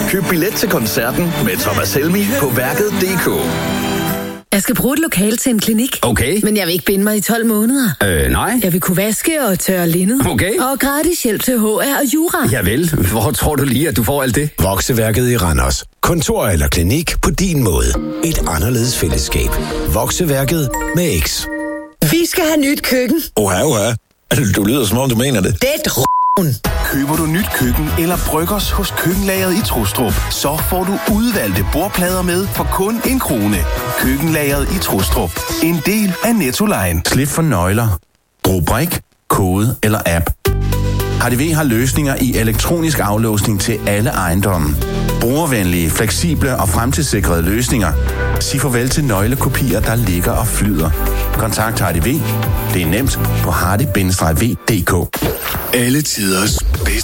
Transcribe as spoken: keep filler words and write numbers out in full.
Køb billet til koncerten med Thomas Helmig på værket punktum d k. Jeg skal bruge et lokal til en klinik. Okay. Men jeg vil ikke binde mig i tolv måneder. Øh, nej. Jeg vil kunne vaske og tørre linned. Okay. Og gratis hjælp til H R og jura. Javel, hvor tror du lige, at du får alt det? Vokseværket i Randers. Kontor eller klinik på din måde. Et anderledes fællesskab. Vokseværket med X. Vi skal have nyt køkken. Oha, oha. Du lyder som om du mener det. Det er r***en. Køber du nyt køkken eller Bryggers hos Køkkenlageret i Trustrup, så får du udvalgte bordplader med for kun en krone. Køkkenlageret i Trustrup. En del af Nettoline. Slip for nøgler. Brug brik, kode eller app. H D V har løsninger i elektronisk aflåsning til alle ejendomme. Brugervenlige, fleksible og fremtidssikrede løsninger. Sig farvel til nøglekopier, der ligger og flyder. Kontakt H D V. Det er nemt på hardy bindestreg v punktum d k. Alle tiders